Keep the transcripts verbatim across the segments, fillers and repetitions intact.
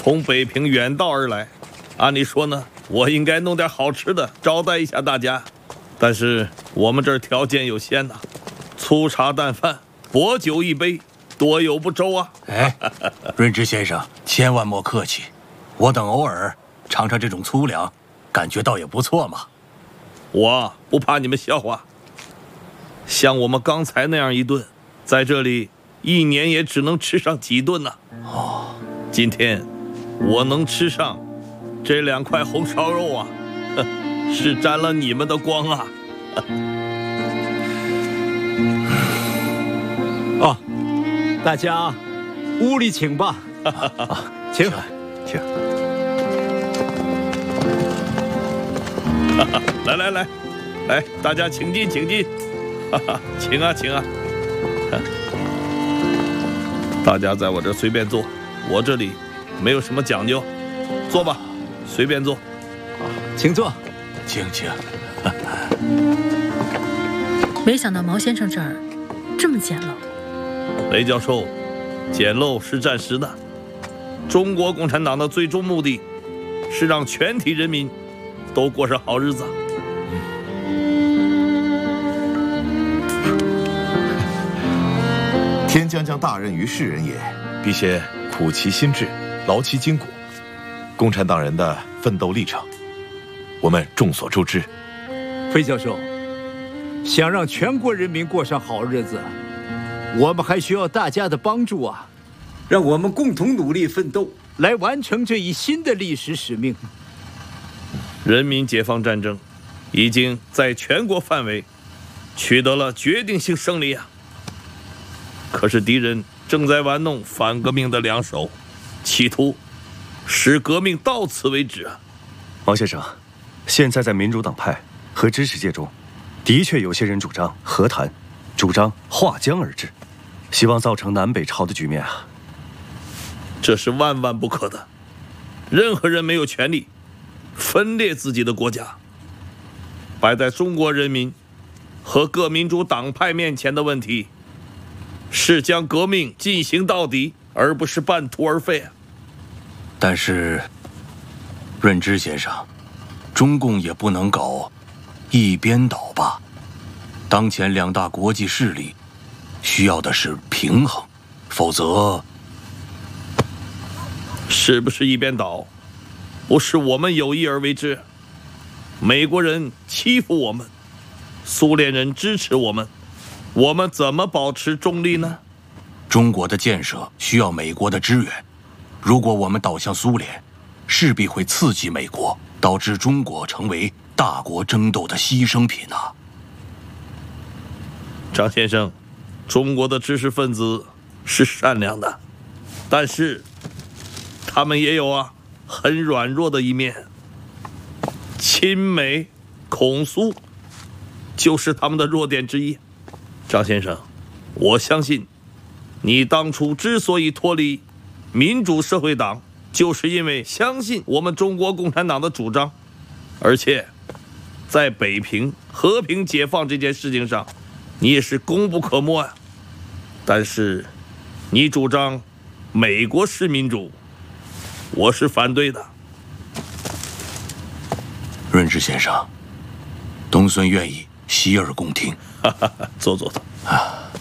从北平远道而来，按理说呢，我应该弄点好吃的招待一下大家，但是我们这儿条件有限呐，粗茶淡饭，薄酒一杯，多有不周啊！ 哎，润之先生，千万莫客气，我等偶尔尝尝这种粗粮，感觉倒也不错嘛。 我不怕你们笑话，像我们刚才那样一顿，在这里一年也只能吃上几顿呢。 哦， 今天我能吃上这两块红烧肉啊，是沾了你们的光啊！ 哦，大家屋里请吧。请请。 来来来，来，大家请进，请进，请啊，请啊！大家在我这随便坐，我这里没有什么讲究，坐吧，随便坐。 请坐， 请请。 没想到毛先生这儿这么简陋。 雷教授，简陋是暂时的。中国共产党的最终目的是让全体人民都过上好日子。 天将降大任于世人也， 必先苦其心志，劳其筋骨。共产党人的奋斗历程，我们众所周知。 费教授，想让全国人民过上好日子，我们还需要大家的帮助啊！让我们共同努力奋斗，来完成这一新的历史使命。 人民解放战争已经在全国范围取得了决定性胜利啊！可是敌人正在玩弄反革命的两手，企图使革命到此为止啊！ 毛先生，现在在民主党派和知识界中，的确有些人主张和谈，主张划江而治，希望造成南北朝的局面啊。 这是万万不可的，任何人没有权利分裂自己的国家。摆在中国人民和各民主党派面前的问题，是将革命进行到底，而不是半途而废啊！ 但是，润之先生，中共也不能搞一边倒吧？当前两大国际势力需要的是平衡，否则， 是不是一边倒，不是我们有意而为之。美国人欺负我们，苏联人支持我们，我们怎么保持中立呢？ 中国的建设需要美国的支援，如果我们倒向苏联，势必会刺激美国，导致中国成为大国争斗的牺牲品啊！ 张先生，中国的知识分子是善良的，但是他们也有啊很软弱的一面。亲美、恐苏就是他们的弱点之一。张先生，我相信你当初之所以脱离民主社会党，就是因为相信我们中国共产党的主张，而且在北平和平解放这件事情上，你也是功不可没啊。但是你主张美国式民主，我是反对的。 润之先生，东孙愿意洗耳恭听。 坐坐坐。啊，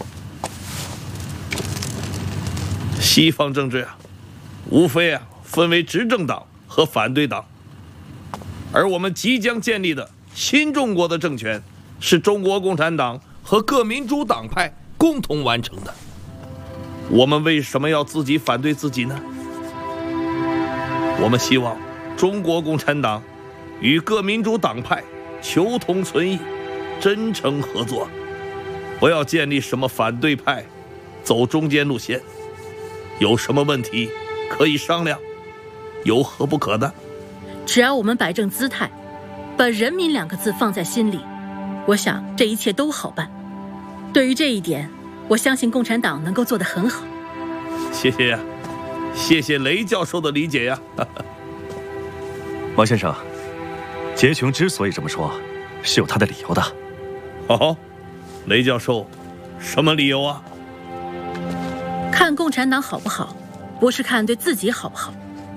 西方政治啊，无非啊分为执政党和反对党，而我们即将建立的新中国的政权，是中国共产党和各民主党派共同完成的。我们为什么要自己反对自己呢？我们希望中国共产党与各民主党派求同存异，真诚合作，不要建立什么反对派，走中间路线。有什么问题可以商量，有何不可的？ 只要我们摆正姿态，把人民两个字放在心里，我想这一切都好办。对于这一点，我相信共产党能够做得很好。 谢谢呀，谢谢雷教授的理解呀。 毛先生，杰琼之所以这么说，是有他的理由的。 哦，雷教授，什么理由啊？ 看共产党好不好，不是看对自己好不好，